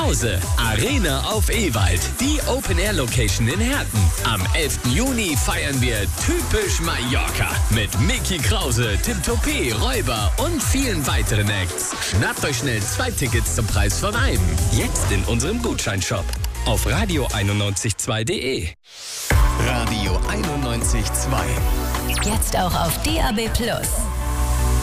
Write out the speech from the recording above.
Krause. Arena auf Ewald. Die Open-Air-Location in Herten. Am 11. Juni feiern wir typisch Mallorca. Mit Micky Krause, Tim Topé, Räuber und vielen weiteren Acts. Schnappt euch schnell 2 Tickets zum Preis von einem. Jetzt in unserem Gutscheinshop. Auf radio912.de. Radio 91.2. Jetzt auch auf DAB+.